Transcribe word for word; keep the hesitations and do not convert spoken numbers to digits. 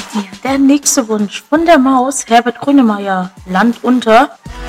Ja, der nächste Wunsch von der Maus, Herbert Grönemeyer, Land unter.